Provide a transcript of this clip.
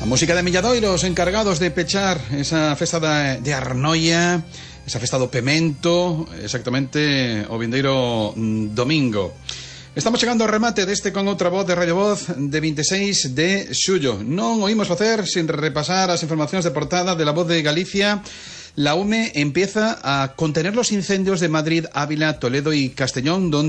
música de Milladoiros, encargados de pechar esa festa de Arnoia, esa festa do Pemento, exactamente o vindeiro domingo. Estamos chegando ao remate deste Con Outra Voz de Radio Voz de 26 de xullo. Non oímos facer sin repasar as informacións de portada de La Voz de Galicia. La UME empieza a contener los incendios de Madrid, Ávila, Toledo y Castellón, donde